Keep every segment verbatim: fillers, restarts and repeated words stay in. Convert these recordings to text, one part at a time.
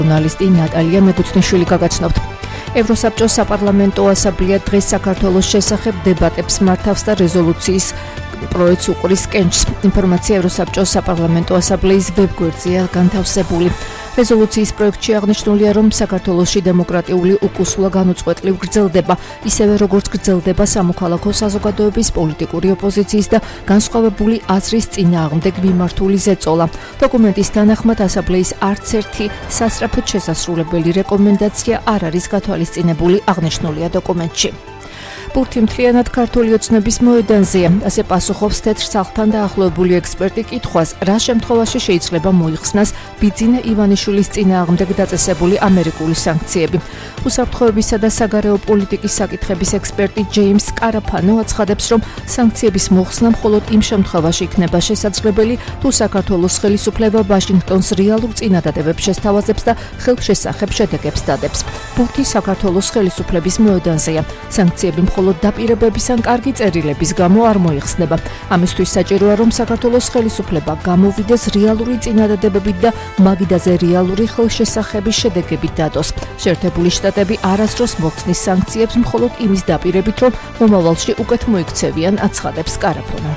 ჟურნალისტი ნატალია მეგუცნიშვილი გაგაცნობთ. ევროსაბჭოს საპარლამენტო ასამბლეა დღეს საქართველოს შესახებ დებატებს მართავს და რეზოლუციის პროექტს უყრის კენჭს. ინფორმაცია ევროსაბჭოს საპარლამენტო ასამბლეის ვებგვერდზეა განთავსებული. რეზოლუციის პროექტში აღნიშნულია, რომ საქართველოში დემოკრატიული უკუსვლა განუწყვეტლივ გრძელდება, ისევე როგორც გრძელდება სამოქალაქო საზოგადოების პოლიტიკური ოპოზიციის და განსხვავებული აზრის წინააღმდეგ მიმართული ზეწოლა. დოკუმენტის თანახმად ასამბლეის არც ერთი სასწრაფოდ შესასრულებელი რეკომენდაცია არ არის გათვალისწინებული, აღნიშნულია დოკუმენტში. ბურთი მთლიანად ქართული ოცნების მოედანზეა, ასე პასუხობს თეთრ სახლთან დაახლოებული ექსპერტი კითხვას, რა შემთხვევაში შეიძლება მოიხსნას ბიძინა ივანიშვილის წინააღმდეგ დაწესებული ამერიკული სანქციები. უსაფრთხოებისა და საგარეო პოლიტიკის საკითხების ექსპერტი ჯეიმს კარაფანო აცხადებს, რომ სანქციების მოხსნა მხოლოდ იმ შემთხვევაში იქნება შესაძლებელი, თუ საქართველოს ხელისუფლება ვაშინგტონს რეალურ წინადადებებს შესთავაზებს და ხელშესახებ შედეგებს დადებს. ბურთი საქართველოს ხელისუფლების მოედანზეა. სანქციები მხოლოდ დაპირებების ან კარგი წერილების გამო არ მოიხსნება. ამისთვის საჭიროა, რომ საქართველოს ხელისუფლება გამოვიდეს რეალური წინადადებებით და მაგიდაზე რეალური ხელშესახების შედეგებით დადოს. შეერთებული შტატები არასდროს მოხსნის სანქციებს მხოლოდ იმის დაპირებით, რომ მომავალში უკეთ მოიქცევიან, აცხადებს კარაფონო.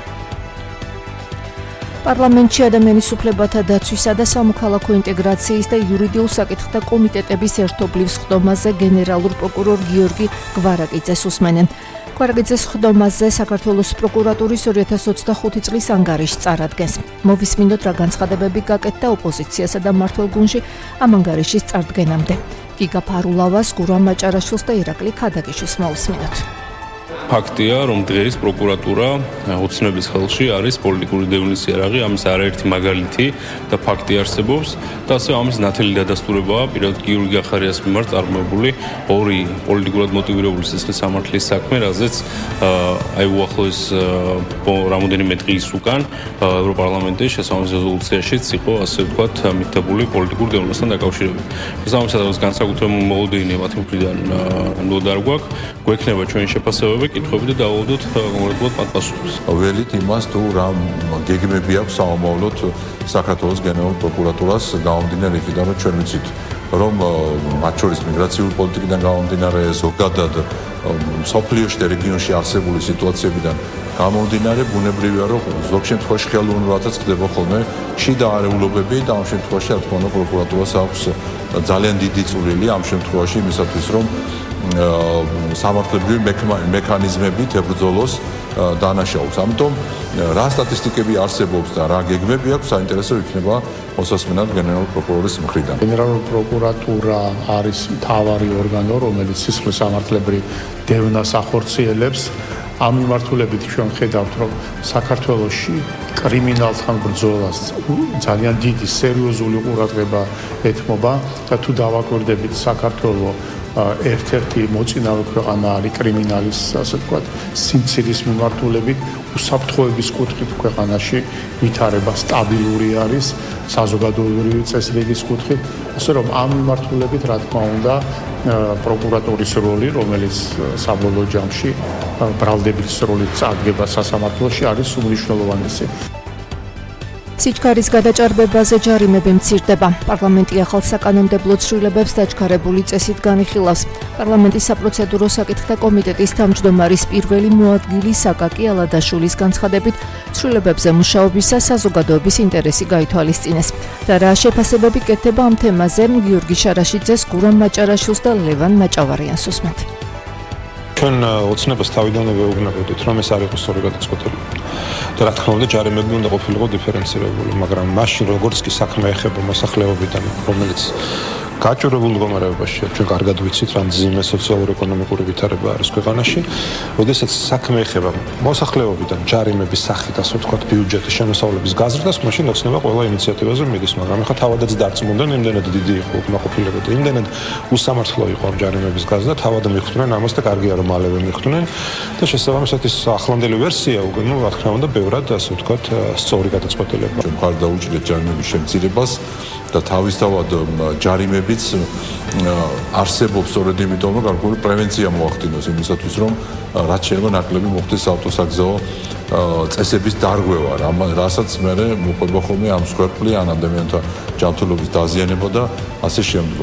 პარლამენტში ადამიანის უფლებათა დაცვისა და სამოქალაქო ინტეგრაციის და იურიდიულ საკითხთა კომიტეტების ერთობლივ სხდომაზე გენერალურ პროკურორ გიორგი გვარაკიძეს უსმენენ. გვარაკიძეს სხდომაზე საქართველოს პროკურატურის ორი ათას ოცდახუთი წლის ანგარიში წარადგენს. მოვისმინოთ, რა განცხადებები გაკეთდა ოპოზიციასა და მმართველ გუნდში ამ ანგარიშის წარდგენამდე. გიგა ფარულავას, გურამ მაჭარაშვილს და ირაკლი ქადაგიშვილს მოვისმინოთ. ფაქტია, რომ დღეს პროკურატურა ოცნების ხელში არის პოლიტიკური დევნის იარაღი, ამის არაერთი მაგალითი და ფაქტი არსებობს და ასე ამის ნათელი დადასტურებაა პირადად გიორგი გახარიას მიმართ წარმოებული ორი პოლიტიკურად მოტივირებული სისხლის სამართლის საქმე, რაზეც აი უახლოეს რამოდენიმე დღის უკან ევროპარლამენტის შესაბამის რეზოლუციაშიც იყო, ასე ვთქვათ, მითითებული პოლიტიკურ დევნასთან დაკავშირებით. შესაბამისად, განსაკუთრებული მოლოდინია მათი მხრიდან ნუ არ გვაქვს, გვექნება ჩვენი შეფასებები კითხვები და დავაუდოთ კონკრეტულად პასუხს. ველით იმას, თუ რა გეგმები აქვს საომავლოდ საქართველოს გენერალურ პროკურატურას გამომდინარე იქიდან, რომ ჩვენ ვიცით, რომ მათ შორის მიგრაციული პოლიტიკიდან გამომდინარე, ზოგადად სოფლიოში და რეგიონში არსებული სიტუაციებიდან გამომდინარე, ბუნებრივია, რომ ზოგ შემთხვევაში ხელოვნურადაც ხდება ხოლმე შიდა არეულობები და ამ შემთხვევაში, რა თქმა უნდა, პროკურატურას აქვს ძალიან დიდი წვლილი ამ შემთხვევაში იმისათვის, რომ სამართლებრივი მექანიზმებით ებრძოლოს დანაშაულს. ამიტომ რა სტატისტიკები არსებობს და რა გეგმები აქვს, საინტერესო იქნება მოსასმენად გენერალურ პროკურორის მხრიდან. გენერალური პროკურატურა არის მთავარი ორგანო, რომელიც სისხლის სამართლებრივ დევნას ახორციელებს. ამ მიმართულებით ჩვენ ხედავთ, რომ საქართველოში კრიმინალთან ბრძოლას ძალიან დიდი სერიოზული ყურადღება ეთმობა და თუ დავაკვირდებით, საქართველოს ერთ-ერთი მოწინავე ქვეყანა არის კრიმინალის, ასე ვთქვათ, სიმცირის მიმართულებით, უსაფრთხოების კუთხით ქვეყანაში ვითარება სტაბილური არის, საზოგადოებრივი წესრიგის კუთხით, ასე რომ ამ მიმართულებით, რა თქმა უნდა, პროკურატურის როლი, რომელიც საბოლოო ჯამში ბრალდების როლით წარდგება სასამართლოში, არის უმნიშვნელოვანესი. სიჩქარის გადაჭარბებაზე ჯარიმები მცირდება. პარლამენტი ახალ საკანონმდებლო ცვლილებებს დაჩქარებული წესით განიხილავს. პარლამენტის საპროცედურო საკითხთა კომიტეტის თავმჯდომარის პირველი მოადგილი საკაკი ალადაშვილის განცხადებით, ცვლილებებზე მუშაობისა საზოგადოების ინტერესი გაითვალისწინეს. და რა შეფასებები კეთდება ამ თემაზე, გიორგი შარაშიძეს, გურამ მაჭარაშვილს და ლევან მაჭავარიანს უსმენთ. ჩვენ ოცნებას თავიდანვე ვეუბნებოდით, რომ ეს არ იყოს სწორი გადაწყვეტილება. და რა თქმა უნდა, ჯარიმები უნდა ყოფილიყო დიფერენცირებული, მაგრამ მაშინ როგორც კი საქმე ეხება მოსახლეობიდან, რომელიც გაჭირებულ მდგომარეობაში ჩვენ კარგად ვიცით, რა მძიმე სოციალურ-ეკონომიკური ვითარება არის ქვეყანაში, როდესაც საქმე ეხება მოსახლეობიდან ჯარიმების სახით, ასე ვთქვათ, ბიუჯეტის შემოსავლების გაზრდას, მაშინ ოცნება ყველა ინიციატივაზე მიდის, მაგრამ ახლა თავადაც დარწმუნდნენ, იმდენად დიდი იყო უკმაყოფილება და იმდენად უსამართლო იყო ამ ჯარიმების გაზრდა, თავად მიხვდნენ ამას და კარგია რომ მალევე მიხვდნენ და შესაბამისად ის ახლანდელი ვერსია უკვე, ну, რა თქმა უნდა, ბევრად, ასე ვთქვათ, სწორი გადაწყვეტილება. ჩვენ ხარ დაუჭირეთ ჯარიმების შემცირებას და თავისთავად ჯარიმებიც არსებობს სწორედ იმიტომ, რომ გარკვეული პრევენცია მოახდინოს იმისათვის, რომ რაც შეიძლება ნაკლები მოხდეს ავტოსაგზაო წესების დარღვევა, რასაც მე მოყვება ხოლმე ამ მსხვერპლი ან ადამიანთა ჯანმრთელობის დაზიანება და ასე შემდეგ.